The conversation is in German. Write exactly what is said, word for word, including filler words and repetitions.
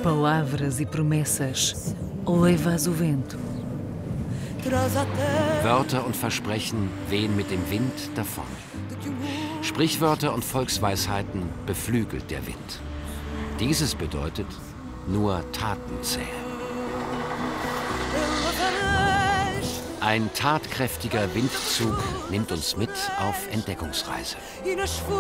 Palavras e promessas leva-as o vento. Wörter und Versprechen wehen mit dem Wind davon. Sprichwörter und Volksweisheiten beflügelt der Wind. Dieses bedeutet, nur Taten zählen. Ein tatkräftiger Windzug nimmt uns mit auf Entdeckungsreise.